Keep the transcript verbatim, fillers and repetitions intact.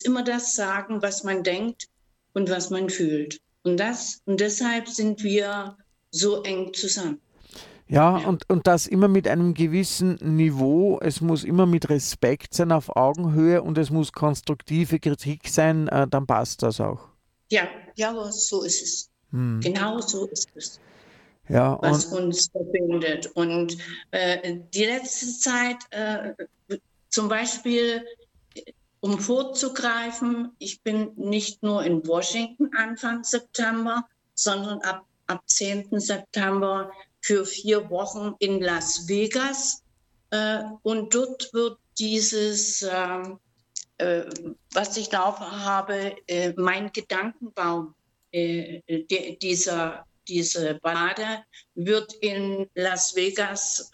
immer das sagen, was man denkt und was man fühlt. Und, das, und deshalb sind wir so eng zusammen. Ja, Ja, und, und das immer mit einem gewissen Niveau. Es muss immer mit Respekt sein, auf Augenhöhe, und es muss konstruktive Kritik sein, äh, dann passt das auch. ja, ja, aber so ist es. Hm. Genau so ist es, Ja, und was uns verbindet. Und äh, die letzte Zeit, äh, zum Beispiel, um vorzugreifen, ich bin nicht nur in Washington Anfang September, sondern ab, ab zehnten September für vier Wochen in Las Vegas. Äh, und dort wird dieses, äh, äh, was ich da habe, äh, mein Gedankenbaum, äh, de, dieser, diese Ballade wird in Las Vegas